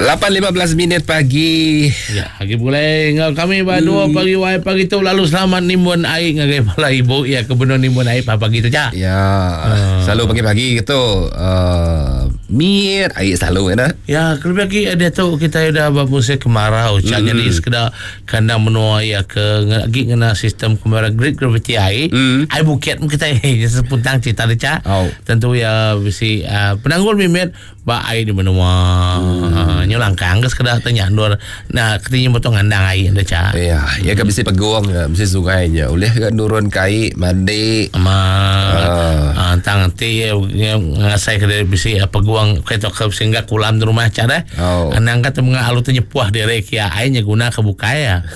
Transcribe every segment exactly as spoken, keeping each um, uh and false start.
lapan lima belas minit pagi. Ya, pagi boleh ngau kami berdua hmm. pagi wai pagi tu lalu selamat nimbun air ngagai pala ibu ya kebun nimbun air pagi tu cak. Ya, uh. selalu pagi-pagi gitu uh, mir air selalu ya. Ya, kalau pagi ada tu kita dah bermusim kemarau cak hmm. jadi sekedar kandang menua ya ke lagi kena sistem kemarau great gravity air. Hmm. Air bukit kita eh sepuntang cerita dia cak. Oh. Tentu ya bisi uh, penanggul mimit ba air di menua. Hmm. Nyolangkang ke sekedar tanya nur nah ketinggi motong andang air anda cak ya ya kan bisa peguang ya bisa sungainya oleh kan turun kai mandi ama uh. uh, tang ti ngasai ke dari bisa peguang ketok ke sehingga kulam di rumah cak dah oh. Andang kata menga alu tu nyepuah dari kia airnya guna kebuka ya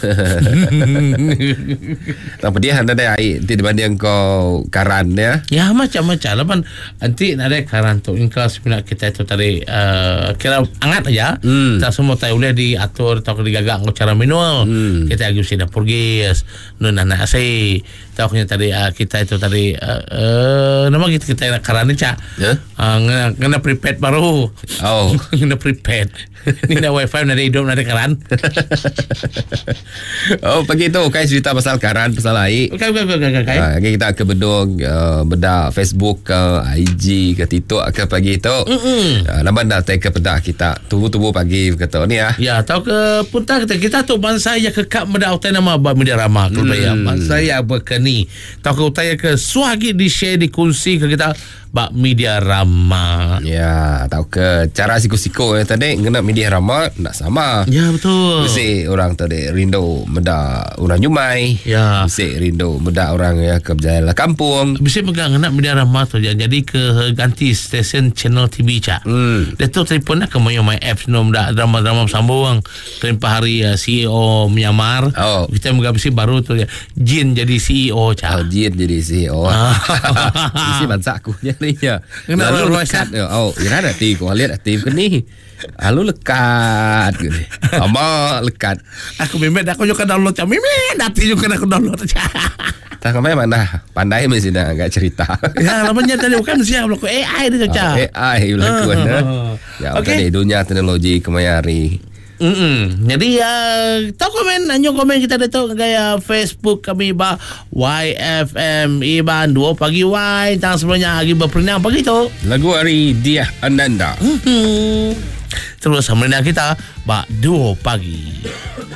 tapi dia ada air nanti dibanding kau karan ya ya macam-macam lapan nanti ada karan tu ingkau sebenarnya kita itu tadi uh, kira angat aja. Hmm. Tak semua tahu boleh diatur atau digagak cara manual. Hmm. Kita lagi mesti dapur gas, nun anak asi. Tahu kena tadi uh, kita itu tadi uh, uh, nama kita kita nak karan ni cak. Yeah? Uh, ngena, ngena prepaid baru. Oh, ngena prepaid. Ni dah wifi nak hidup nak karan. Oh, pagi tu kai cerita pasal karan pasal air. Okey okey okey okey. Ah, kita ke bedong uh, benda Facebook ke I G ke TikTok ke pagi tu. Hmm. Uh, nama dah take ke pedak kita tubuh-tubuh pagi kata ni ah. Ya, tahu ke punta kita kita tu bangsa ya kekak meda utai nama ba media ramah tu ya. Bangsa ya berkeni. Tahu ke utai ke suagi di share di kongsi ke kita bak media ramah. Ya, tahu ke cara siku-siku yang tadi kena media ramah nak sama. Ya, betul. Mesti orang tadi rindu meda orang nyumai. Ya. Mesti rindu meda orang ya ke berjaya kampung. Mesti pegang nak media ramah tu jadi ke ganti stesen channel T V cak. Hmm. Dia tu telefon nak ke my apps no meda drama-drama sambung. Kelempah hari uh, C E O menyamar. Oh. Kita mega mesti baru tu ya. Jin jadi C E O cak. Oh, Jin jadi C E O. Mesti bansak aku ni ya. Lalu lekat oh ira ada ti ko lihat tim ke ni lalu lekat gitu ama lekat aku mimet aku juga download cak mimet nanti juga aku download cak tak kemana mana pandai mesti dah agak cerita ya lamanya tadi bukan siapa aku A I dia cak A I lakukan ya tadi dunia teknologi kemayari. Mm-mm. Jadi ya uh, tahu komen anyo komen kita ada tahu gaya Facebook kami ba Y F M Iban dua pagi Y tang sebenarnya lagi berperinang pagi tu lagu hari dia Ananda. Mm-hmm. Terus sama kita ba dua pagi.